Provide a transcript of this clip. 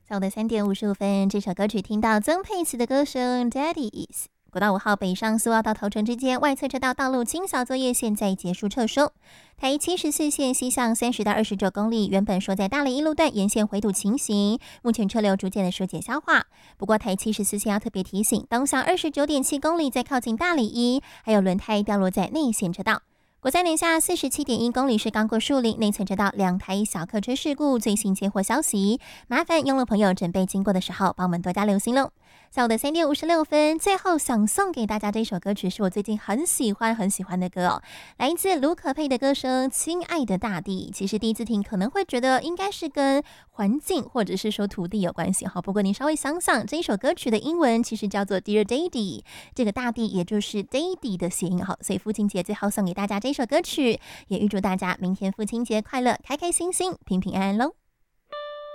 下午的3点55分，这首歌曲听到曾沛慈的歌声《Daddy Is》。国道5号北上苏澳到头城之间外侧车道道路清扫作业现在结束撤收。台74线西向30到29公里，原本说在大理一路段沿线回堵情形，目前车流逐渐的疏解消化。不过台74线要特别提醒，东向29.7公里在靠近大理一，还有轮胎掉落在内线车道。国三连下47.1公里是刚过树林，内侧车道2台小客车事故，最新接获消息，麻烦用路朋友准备经过的时候帮我们多加留心喽。下午的3点56分，最后想送给大家这首歌曲是我最近很喜欢的歌哦，来自卢可佩的歌声《亲爱的大地》。其实第一次听可能会觉得应该是跟环境或者是说土地有关系哈，不过你稍微想想，这一首歌曲的英文其实叫做 Dear Daddy， 这个大地也就是 Daddy 的谐音哈，所以父亲节最后送给大家这首歌曲，也预祝大家明天父亲节快乐，开开心心，平平安安喽。